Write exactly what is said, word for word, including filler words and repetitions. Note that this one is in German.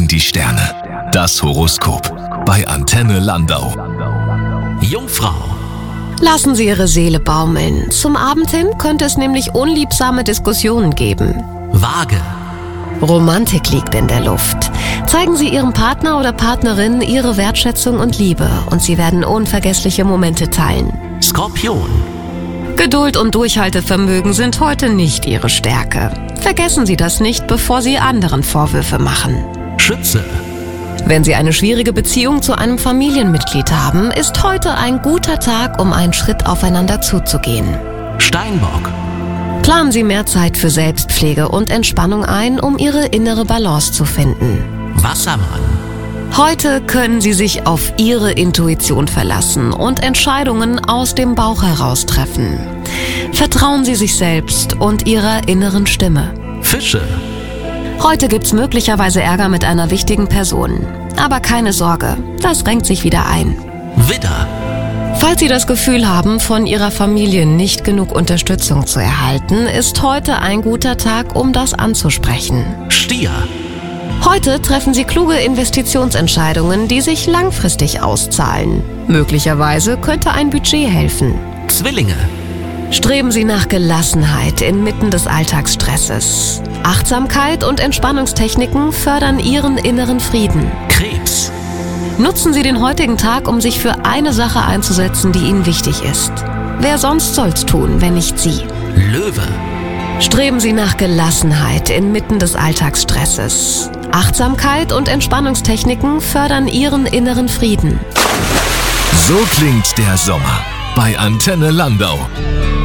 sagen die Sterne. Das Horoskop bei Antenne Landau. Jungfrau. Lassen Sie Ihre Seele baumeln. Zum Abend hin könnte es nämlich unliebsame Diskussionen geben. Waage. Romantik liegt in der Luft. Zeigen Sie Ihrem Partner oder Partnerin Ihre Wertschätzung und Liebe und Sie werden unvergessliche Momente teilen. Skorpion. Geduld und Durchhaltevermögen sind heute nicht Ihre Stärke. Vergessen Sie das nicht, bevor Sie anderen Vorwürfe machen. Schütze. Wenn Sie eine schwierige Beziehung zu einem Familienmitglied haben, ist heute ein guter Tag, um einen Schritt aufeinander zuzugehen. Steinbock. Planen Sie mehr Zeit für Selbstpflege und Entspannung ein, um Ihre innere Balance zu finden. Wassermann. Heute können Sie sich auf Ihre Intuition verlassen und Entscheidungen aus dem Bauch heraus treffen. Vertrauen Sie sich selbst und Ihrer inneren Stimme. Fische. Heute gibt's möglicherweise Ärger mit einer wichtigen Person. Aber keine Sorge, das renkt sich wieder ein. Widder. Falls Sie das Gefühl haben, von Ihrer Familie nicht genug Unterstützung zu erhalten, ist heute ein guter Tag, um das anzusprechen. Stier. Heute treffen Sie kluge Investitionsentscheidungen, die sich langfristig auszahlen. Möglicherweise könnte ein Budget helfen. Zwillinge. Streben Sie nach Gelassenheit inmitten des Alltagsstresses. Achtsamkeit und Entspannungstechniken fördern Ihren inneren Frieden. Krebs. Nutzen Sie den heutigen Tag, um sich für eine Sache einzusetzen, die Ihnen wichtig ist. Wer sonst soll's tun, wenn nicht Sie? Löwe. Streben Sie nach Gelassenheit inmitten des Alltagsstresses. Achtsamkeit und Entspannungstechniken fördern Ihren inneren Frieden. So klingt der Sommer bei Antenne Landau.